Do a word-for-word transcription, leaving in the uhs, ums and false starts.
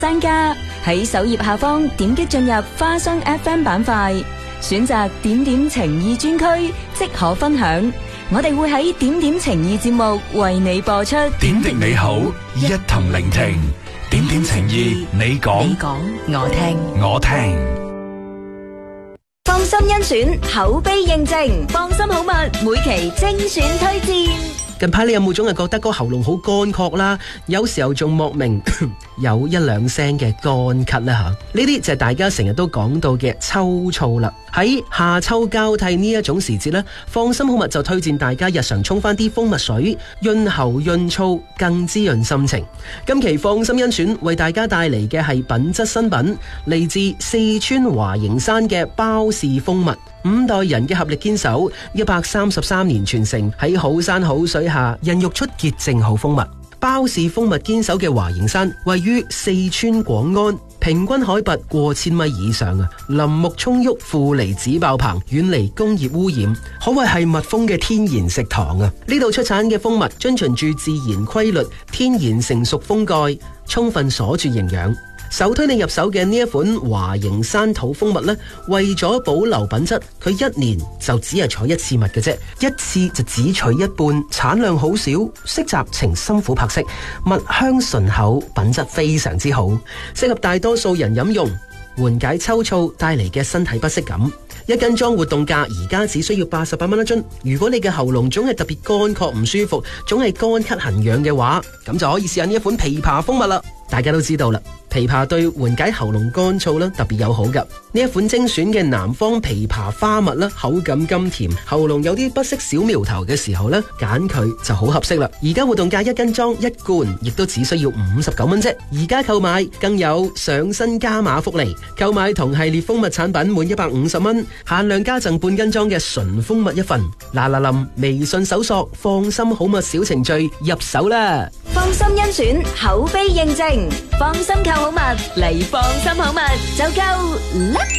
商家喺首頁下方點擊進入花生 F M 板塊，選擇點點情意專區，即可分享。我哋會喺點點情意節目為你播出。 點滴你好，一同聆聽。點點情意，你講， 你講，我聽， 我聽。 放心甄選，口碑認證，放心好物，每期精選推薦。 近排你有冇總係覺得個喉嚨好乾涸啦？有時候仲莫名有一兩聲嘅乾咳呢吓，呢啲就係大家成日都講到嘅秋燥啦。喺夏秋交替呢一種時節呢，放心好物就推薦大家日常沖翻啲蜂蜜水，潤喉潤燥，更滋潤心情。今期放心甄選為大家帶嚟嘅係品質新品，嚟自四川華形山嘅包氏蜂蜜。五代人嘅合力堅守，一百三十三年傳承，喺好山好水下孕育出潔淨好蜂蜜。包氏蜂蜜堅守嘅華形山位於四川廣安，平均海拔過千米以上啊，林木蔥鬱，負離子爆棚，遠離工業污染，可謂係蜜蜂嘅天然食堂啊！呢度出產嘅蜂蜜遵循住自然規律，天然成熟蜂蓋，充分鎖住營養。首推你入手嘅呢一款華形山土蜂蜜呢，為咗保留品質，佢一年就只係採一次蜜嘅啫，一次就只取一半，產量好少，色澤呈深琥珀色，蜜香醇厚，品質非常之好，適合大多數人飲用，緩解秋燥帶嚟嘅身體不適感。一斤裝活動價而家只需要八十八蚊一樽。如果你嘅喉嚨總係特別乾涸唔舒服，總係乾咳痕癢嘅話，咁就可以試下呢一款枇杷蜂蜜啦。大家都知道啦，枇杷對緩解喉嚨乾燥啦特別友好噶。呢一款精選嘅南方枇杷花蜜啦，口感甘甜，喉嚨有啲不適小苗頭嘅時候呢，揀佢就好合適啦。而家活動價一斤裝一罐，亦都只需要五十九蚊啫。而家購買更有上新加碼福利，購買同系列蜂蜜產品滿一百五十蚊，限量加贈半斤裝嘅純蜂蜜一份。嗱嗱臨，微信搜索放心好蜜小程序入手啦。 放心甄選，口碑認證，放心購好物嚟，放心好物就夠啦。